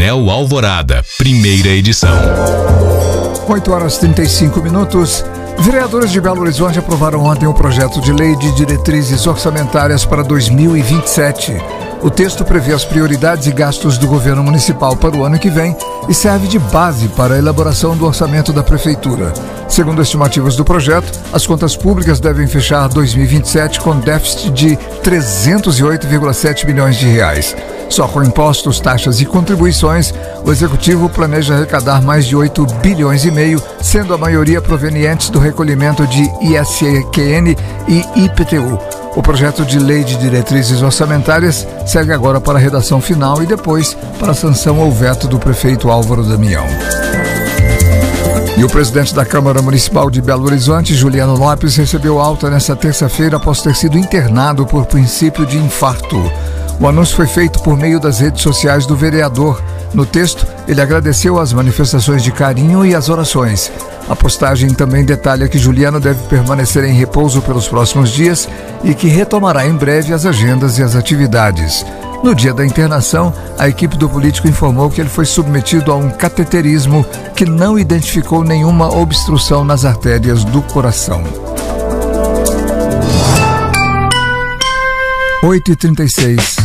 Jornal Alvorada, primeira edição. 8h35. Vereadores de Belo Horizonte aprovaram ontem o projeto de lei de diretrizes orçamentárias para 2027. O texto prevê as prioridades e gastos do governo municipal para o ano que vem e serve de base para a elaboração do orçamento da prefeitura. Segundo estimativas do projeto, as contas públicas devem fechar 2027 com déficit de 308,7 milhões de reais. Só com impostos, taxas e contribuições, o Executivo planeja arrecadar mais de 8 bilhões e meio, sendo a maioria provenientes do recolhimento de ISCQN e IPTU. O projeto de lei de diretrizes orçamentárias segue agora para a redação final e depois para a sanção ou veto do prefeito Álvaro Damião. E o presidente da Câmara Municipal de Belo Horizonte, Juliano Lopes, recebeu alta nesta terça-feira após ter sido internado por princípio de infarto. O anúncio foi feito por meio das redes sociais do vereador. No texto, ele agradeceu as manifestações de carinho e as orações. A postagem também detalha que Juliano deve permanecer em repouso pelos próximos dias e que retomará em breve as agendas e as atividades. No dia da internação, a equipe do político informou que ele foi submetido a um cateterismo que não identificou nenhuma obstrução nas artérias do coração. 8h36.